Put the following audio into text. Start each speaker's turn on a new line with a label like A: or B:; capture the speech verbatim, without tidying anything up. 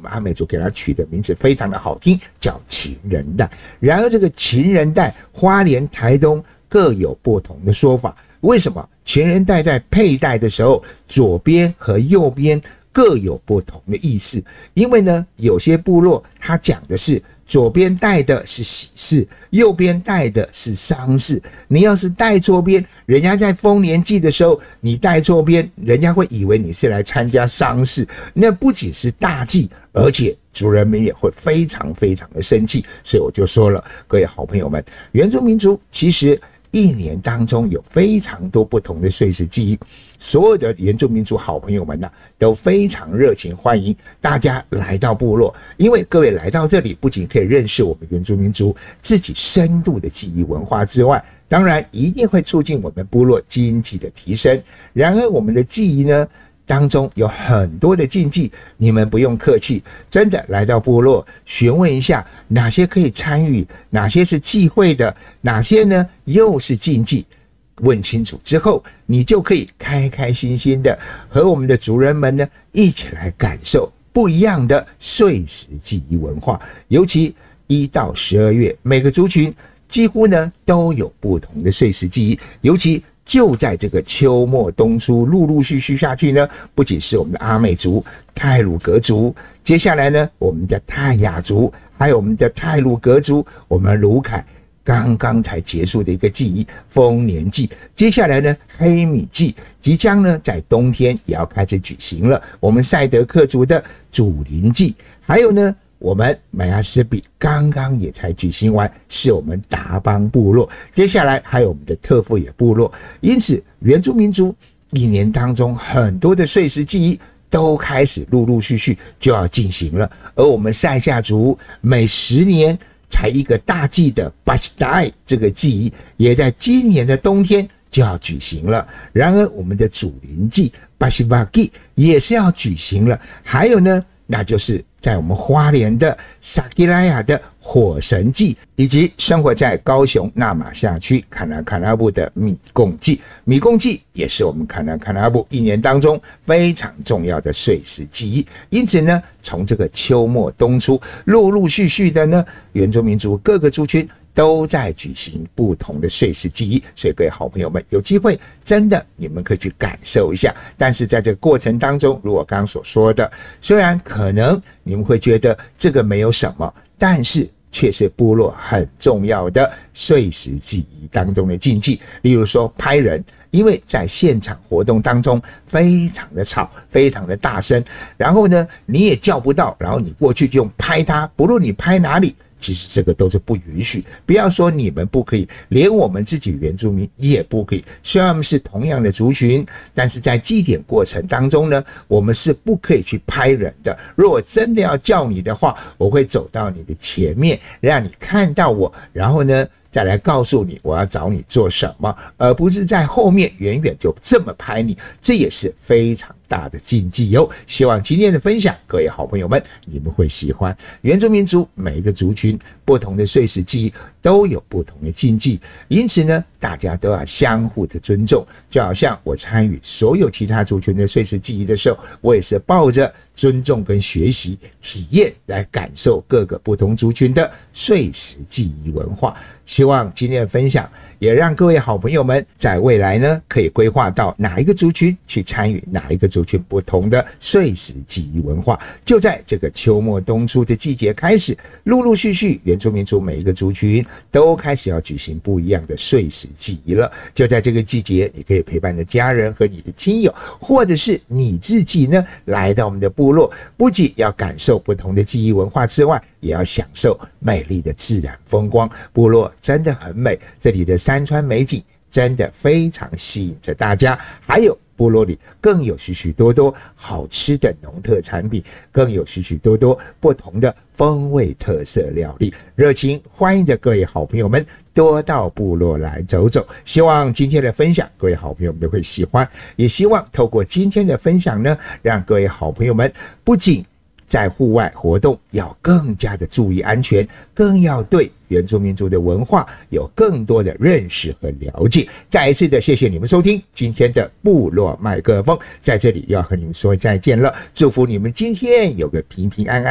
A: 们阿美族给它取的名字非常的好听，叫情人带。然而这个情人带，花莲、台东各有不同的说法。为什么情人带在佩戴的时候，左边和右边各有不同的意思？因为呢，有些部落它讲的是左边戴的是喜事，右边戴的是丧事。你要是戴错边，人家在丰年祭的时候，你戴错边，人家会以为你是来参加丧事。那不仅是大忌，而且族人们也会非常非常的生气。所以我就说了，各位好朋友们，原住民族其实一年当中有非常多不同的岁时记忆，所有的原住民族好朋友们呢、啊、都非常热情欢迎大家来到部落，因为各位来到这里，不仅可以认识我们原住民族自己深度的记忆文化之外，当然一定会促进我们部落经济的提升。然而我们的记忆呢当中有很多的禁忌，你们不用客气，真的来到部落询问一下哪些可以参与，哪些是忌讳的，哪些呢又是禁忌，问清楚之后，你就可以开开心心的和我们的族人们呢一起来感受不一样的岁时记忆文化。尤其一到十二月，每个族群几乎呢都有不同的岁时记忆，尤其就在这个秋末冬初陆陆续续下去呢，不仅是我们的阿美族、太鲁阁族，接下来呢我们的泰雅族，还有我们的太鲁阁族，我们鲁凯刚刚才结束的一个记忆丰年祭，接下来呢黑米祭即将呢在冬天也要开始举行了，我们赛德克族的祖灵祭，还有呢我们麦亚斯比刚刚也才举行完，是我们达邦部落，接下来还有我们的特富野部落。因此原住民族一年当中很多的岁时记忆都开始陆陆续续就要进行了，而我们塞夏族每十年才一个大祭的巴西代这个记忆，也在今年的冬天就要举行了。然而我们的祖灵祭巴西巴基也是要举行了，还有呢那就是在我们花莲的萨基拉雅的火神祭，以及生活在高雄纳马夏区卡纳卡纳布的米贡祭。米贡祭也是我们卡纳卡纳布一年当中非常重要的岁时记忆。因此呢，从这个秋末冬初陆陆续续的呢，原住民族各个族群都在举行不同的岁时记忆，所以各位好朋友们有机会真的你们可以去感受一下。但是在这个过程当中，如我刚刚所说的，虽然可能你们会觉得这个没有什么，但是却是部落很重要的岁时记忆当中的禁忌。例如说拍人，因为在现场活动当中非常的吵，非常的大声，然后呢你也叫不到，然后你过去就用拍他，不论你拍哪里，其实这个都是不允许。不要说你们不可以，连我们自己原住民也不可以。虽然我们是同样的族群，但是在祭典过程当中呢，我们是不可以去拍人的。如果真的要叫你的话，我会走到你的前面，让你看到我，然后呢再来告诉你我要找你做什么，而不是在后面远远就这么拍你，这也是非常大的禁忌哟。希望今天的分享，各位好朋友们你们会喜欢。原住民族每一个族群不同的岁时记忆都有不同的禁忌，因此呢大家都要相互的尊重。就好像我参与所有其他族群的岁时记忆的时候，我也是抱着尊重跟学习体验来感受各个不同族群的岁时记忆文化。希望今天的分享也让各位好朋友们在未来呢可以规划到哪一个族群去参与哪一个族群不同的岁时记忆文化。就在这个秋末冬初的季节开始，陆陆续续原住民族每一个族群都开始要举行不一样的岁时记忆了。就在这个季节，你可以陪伴你的家人和你的亲友，或者是你自己呢来到我们的部落，不仅要感受不同的记忆文化之外，也要享受美丽的自然风光。部落真的很美，这里的山川美景真的非常吸引着大家，还有部落里更有许许多多好吃的农特产品，更有许许多多不同的风味特色料理。热情欢迎着各位好朋友们多到部落来走走。希望今天的分享各位好朋友们都会喜欢，也希望透过今天的分享呢，让各位好朋友们不仅在户外活动要更加的注意安全，更要对原住民族的文化有更多的认识和了解。再一次的谢谢你们收听今天的部落麦克风，在这里要和你们说再见了，祝福你们今天有个平平安安